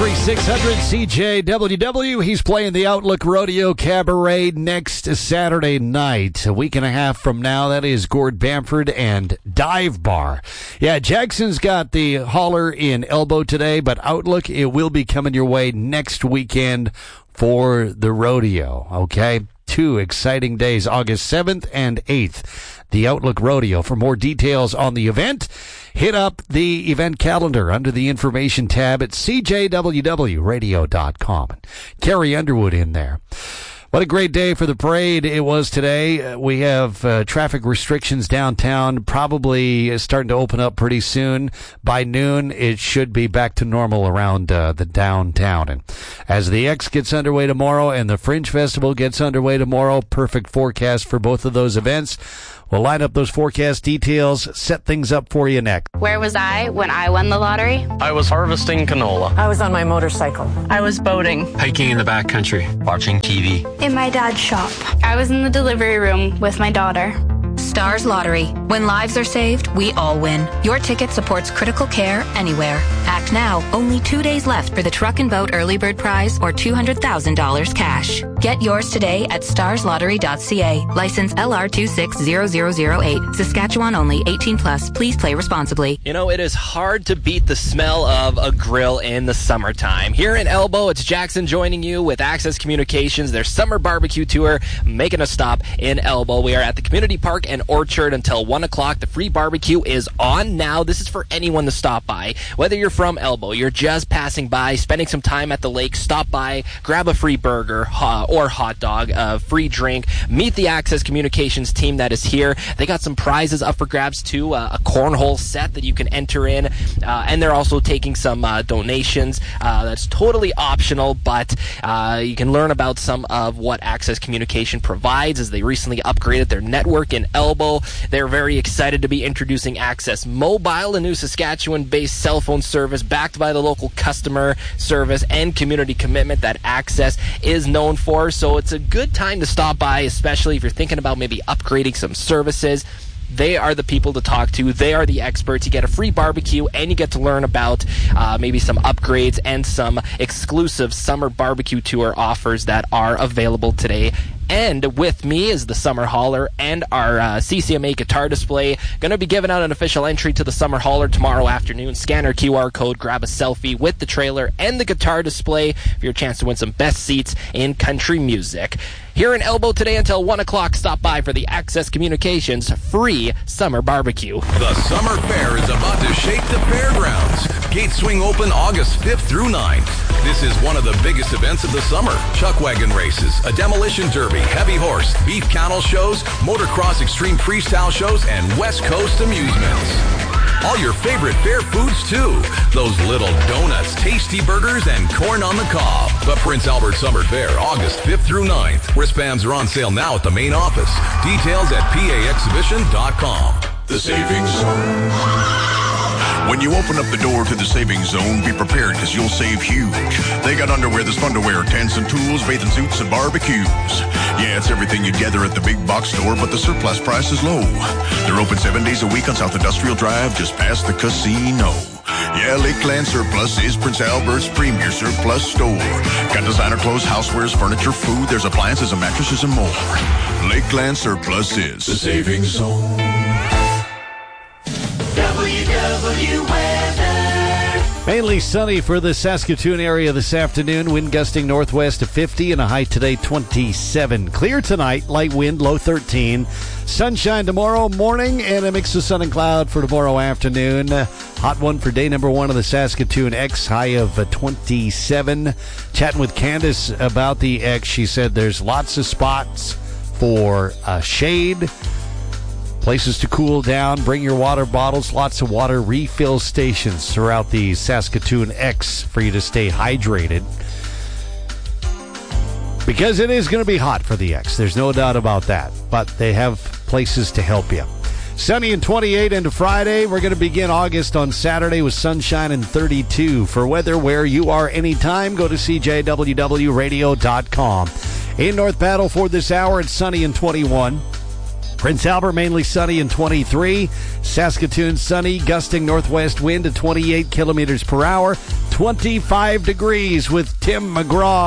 Country 600 CJWW. He's playing the Outlook Rodeo Cabaret next Saturday night. A week and a half from now, that is Gord Bamford and Dive Bar. Yeah, Jackson's got the hauler in Elbow today, but Outlook, it will be coming your way next weekend for the rodeo, okay? 2 exciting days, August 7th and 8th. The Outlook Rodeo. For more details on the event, hit up the event calendar under the information tab at cjwwradio.com. Carrie Underwood in there. What a great day for the parade it was today. We have traffic restrictions downtown, probably starting to open up pretty soon. By noon, it should be back to normal around the downtown. And as the X gets underway tomorrow and the Fringe Festival gets underway tomorrow, perfect forecast for both of those events. We'll line up those forecast details, set things up for you next. Where was I when I won the lottery? I was harvesting canola. I was on my motorcycle. I was boating. Hiking in the backcountry. Watching TV. In my dad's shop. I was in the delivery room with my daughter. Stars Lottery. When lives are saved, we all win. Your ticket supports critical care anywhere. Act now. Only 2 days left for the Truck and Boat Early Bird Prize or $200,000 cash. Get yours today at starslottery.ca. License LR260008. Saskatchewan only. 18 plus. Please play responsibly. You know, it is hard to beat the smell of a grill in the summertime. Here in Elbow, it's Jackson joining you with Access Communications, their summer barbecue tour, making a stop in Elbow. We are at the Community Park and Orchard until 1 o'clock. The free barbecue is on now. This is for anyone to stop by. Whether you're from Elbow, you're just passing by, spending some time at the lake, stop by, grab a free burger or hot dog, a free drink, meet the Access Communications team that is here. They got some prizes up for grabs too, a cornhole set that you can enter in, and they're also taking some donations. That's totally optional, but you can learn about some of what Access Communication provides as they recently upgraded their network in Elbow. They're very excited to be introducing Access Mobile, a new Saskatchewan-based cell phone service backed by the local customer service and community commitment that Access is known for. So it's a good time to stop by, especially if you're thinking about maybe upgrading some services. They are the people to talk to. They are the experts. You get a free barbecue, and you get to learn about maybe some upgrades and some exclusive summer barbecue tour offers that are available today. And with me is the Summer Hauler and our CCMA guitar display. Going to be giving out an official entry to the Summer Hauler tomorrow afternoon. Scan our QR code, grab a selfie with the trailer and the guitar display for your chance to win some best seats in country music. Here in Elbow today until 1 o'clock, stop by for the Access Communications free summer barbecue. The Summer Fair is about to shake the fairgrounds. Gates swing open August 5th through 9th. This is one of the biggest events of the summer. Chuck wagon races, a demolition derby, heavy horse, beef cattle shows, motocross extreme freestyle shows, and West Coast amusements. All your favorite fair foods, too. Those little donuts, tasty burgers, and corn on the cob. The Prince Albert Summer Fair, August 5th through 9th. Wristbands are on sale now at the main office. Details at paexhibition.com. The Savings Zone. When you open up the door to the Savings Zone, be prepared because you'll save huge. They got underwear that's fun to wear, tents and tools, bathing suits and barbecues. Yeah, it's everything you'd gather at the big box store, but the surplus price is low. They're open 7 days a week on South Industrial Drive, just past the casino. Yeah, Lakeland Surplus is Prince Albert's premier surplus store. Got designer clothes, housewares, furniture, food, there's appliances and mattresses and more. Lakeland Surplus is the Savings Zone. WW weather. Mainly sunny for the Saskatoon area this afternoon. Wind gusting northwest to 50 and a high today 27. Clear tonight, light wind, low 13. Sunshine tomorrow morning and a mix of sun and cloud for tomorrow afternoon. Hot one for day number 1 of the Saskatoon X, high of 27. Chatting with Candace about the X, she said there's lots of spots for shade. Places to cool down, bring your water bottles, lots of water refill stations throughout the Saskatoon X for you to stay hydrated. Because it is going to be hot for the X, there's no doubt about that. But they have places to help you. Sunny and 28 into Friday. We're going to begin August on Saturday with sunshine and 32. For weather where you are anytime, go to cjwwradio.com. In North Battleford this hour, it's sunny and 21. Prince Albert, mainly sunny and 23. Saskatoon, sunny, gusting northwest wind at 28 kilometers per hour. 25 degrees with Tim McGraw.